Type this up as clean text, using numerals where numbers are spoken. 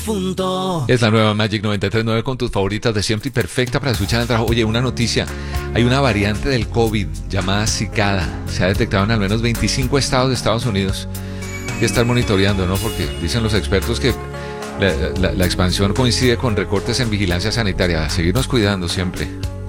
profundo. Es la nueva Magic 93.9 con tus favoritas de siempre y perfecta para escuchar en el trabajo. Oye, una noticia. Hay una variante del COVID llamada cicada. Se ha detectado en al menos 25 estados de Estados Unidos. Hay que estar monitoreando, ¿no? Porque dicen los expertos que la expansión coincide con recortes en vigilancia sanitaria. A seguirnos cuidando siempre.